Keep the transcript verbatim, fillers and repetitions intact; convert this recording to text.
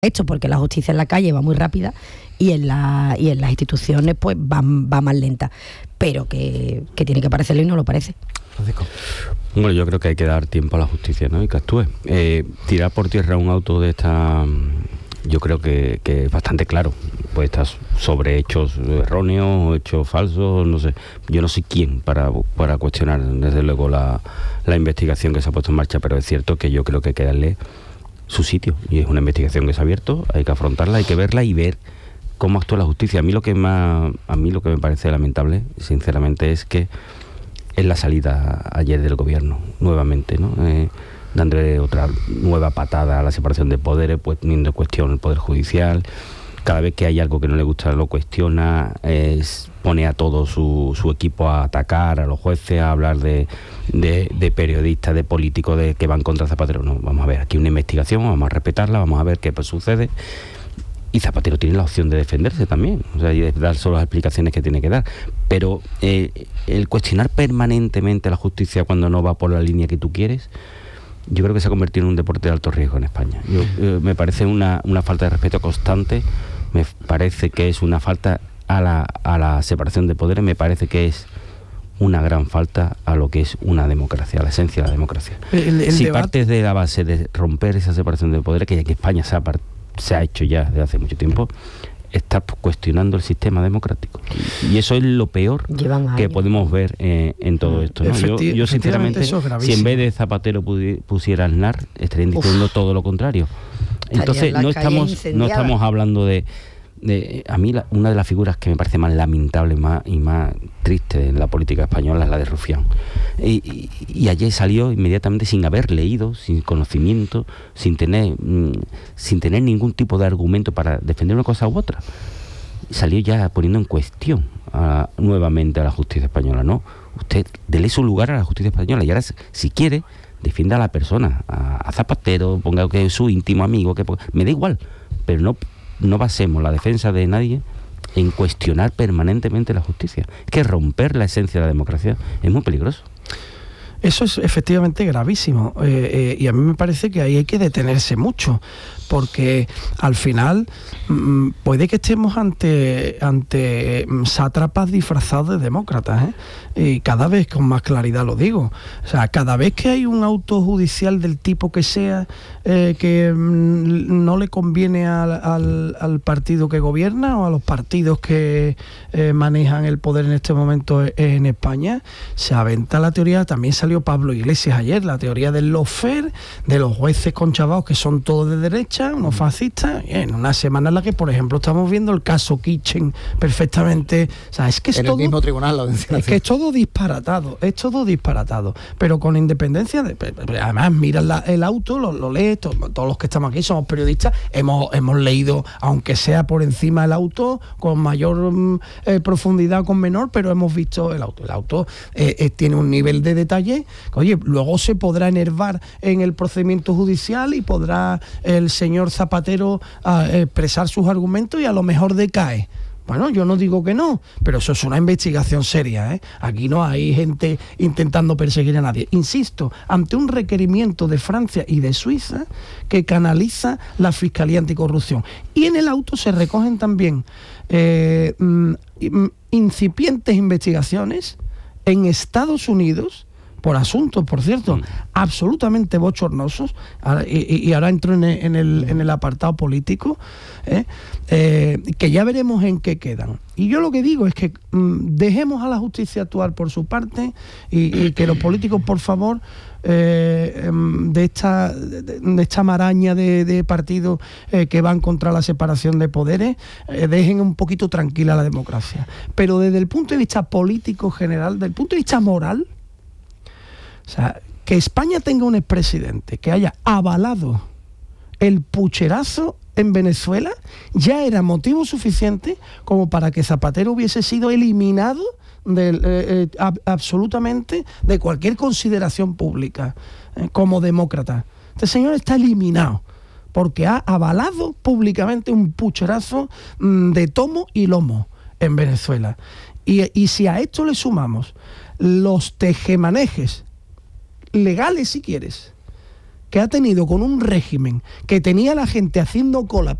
esto, porque la justicia en la calle va muy rápida y en la y en las instituciones pues va, va más lenta, pero que, que tiene que parecerlo y no lo parece. Francisco. Bueno, yo creo que hay que dar tiempo a la justicia, ¿no? Y que actúe. Eh, tirar por tierra un auto de esta, yo creo que, que es bastante claro. Puede estar sobre hechos erróneos, hechos falsos, no sé. Yo no soy quién para, para cuestionar, desde luego, la, la investigación que se ha puesto en marcha, pero es cierto que yo creo que hay que darle su sitio, y es una investigación que se ha abierto, hay que afrontarla, hay que verla y ver cómo actúa la justicia. A mí lo que más, a mí lo que me parece lamentable, sinceramente, es que es la salida ayer del gobierno, nuevamente, ¿no? Eh, dándole otra nueva patada a la separación de poderes, pues poniendo en cuestión el poder judicial. Cada vez que hay algo que no le gusta lo cuestiona, es, pone a todo su, su equipo a atacar a los jueces, a hablar de, de, de periodistas, de políticos de que van contra Zapatero. No, vamos a ver, aquí una investigación, vamos a respetarla, vamos a ver qué pues, sucede. Y Zapatero tiene la opción de defenderse también, o sea, y de dar solo las explicaciones que tiene que dar. Pero eh, el cuestionar permanentemente a la justicia cuando no va por la línea que tú quieres, yo creo que se ha convertido en un deporte de alto riesgo en España. Yo, eh, me parece una, una falta de respeto constante, me parece que es una falta a la, a la separación de poderes, me parece que es una gran falta a lo que es una democracia, a la esencia de la democracia. El, el si debate... partes de la base de romper esa separación de poderes, que aquí España se ha, se ha hecho ya desde hace mucho tiempo, está cuestionando el sistema democrático. Y eso es lo peor que podemos ver eh, en todo esto, ¿no? Efecti- yo, yo sinceramente, si en vez de Zapatero pusiera Aznar, estarían diciendo Uf. todo lo contrario. Entonces no estamos, no estamos hablando de... de a mí la, una de las figuras que me parece más lamentable más, y más triste en la política española es la de Rufián. Y, y, y ayer salió inmediatamente sin haber leído, sin conocimiento, sin tener, mmm, sin tener ningún tipo de argumento para defender una cosa u otra. Salió ya poniendo en cuestión a, nuevamente a la justicia española, ¿no? Usted dele su lugar a la justicia española y ahora, si quiere, defienda a la persona, a, a Zapatero, ponga que es su íntimo amigo, que me da igual, pero no no basemos la defensa de nadie en cuestionar permanentemente la justicia. Es que romper la esencia de la democracia es muy peligroso. Eso es efectivamente gravísimo, eh, eh, y a mí me parece que ahí hay que detenerse mucho, porque al final mmm, puede que estemos ante, ante sátrapas disfrazados de demócratas, ¿eh? Y cada vez con más claridad lo digo. O sea, cada vez que hay un auto judicial del tipo que sea, eh, que mmm, no le conviene al, al, al partido que gobierna o a los partidos que eh, manejan el poder en este momento en España, se aventa la teoría, también salió Pablo Iglesias ayer, la teoría del lawfare, de los jueces conchavados que son todos de derecha, unos fascistas, en una semana en la que, por ejemplo, estamos viendo el caso Kitchen perfectamente. O sea, es que es en todo, el mismo tribunal lo decía. Es que es todo disparatado, es todo disparatado, pero con independencia de, además miras la, el auto, lo, lo lees, to, todos los que estamos aquí somos periodistas, hemos, hemos leído, aunque sea por encima del auto, con mayor eh, profundidad, con menor, pero hemos visto el auto. El auto eh, eh, tiene un nivel de detalle. Oye, luego se podrá enervar en el procedimiento judicial y podrá el señor Zapatero uh, expresar sus argumentos y a lo mejor decae. Bueno, yo no digo que no, pero eso es una investigación seria, ¿eh? Aquí no hay gente intentando perseguir a nadie. Insisto, ante un requerimiento de Francia y de Suiza que canaliza la Fiscalía Anticorrupción. Y en el auto se recogen también eh, incipientes investigaciones en Estados Unidos, por asuntos, por cierto, mm. absolutamente bochornosos, y, y ahora entro en el, en el, en el apartado político, ¿eh? Eh, que ya veremos en qué quedan. Y yo lo que digo es que mm, dejemos a la justicia actuar por su parte y, y que los políticos, por favor, eh, de, esta, de, de esta maraña de, de partidos eh, que van contra la separación de poderes, eh, dejen un poquito tranquila la democracia. Pero desde el punto de vista político general, desde el punto de vista moral, o sea, que España tenga un expresidente que haya avalado el pucherazo en Venezuela ya era motivo suficiente como para que Zapatero hubiese sido eliminado de, eh, eh, ab- absolutamente de cualquier consideración pública eh, como demócrata. Este señor está eliminado porque ha avalado públicamente un pucherazo mmm, de tomo y lomo en Venezuela. Y, y si a esto le sumamos los tejemanejes legales, si quieres, que ha tenido con un régimen que tenía a la gente haciendo cola